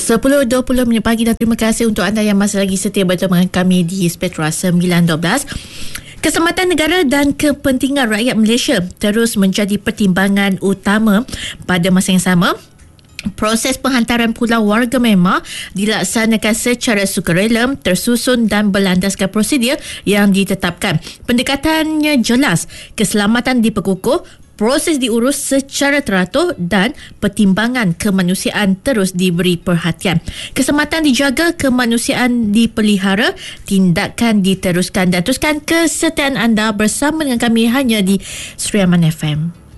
10.20 pagi dan terima kasih untuk anda yang masih lagi setia bersama kami di Spectra 912. Keselamatan negara dan kepentingan rakyat Malaysia terus menjadi pertimbangan utama. Pada masa yang sama, proses penghantaran pulang warga Myanmar dilaksanakan secara sukarela, tersusun dan berlandaskan prosedur yang ditetapkan. Pendekatannya jelas, keselamatan diperkukuh, proses diurus secara teratur dan pertimbangan kemanusiaan terus diberi perhatian. Keselamatan dijaga, kemanusiaan dipelihara, tindakan diteruskan dan teruskan kesetiaan anda bersama dengan kami hanya di Sriaman FM.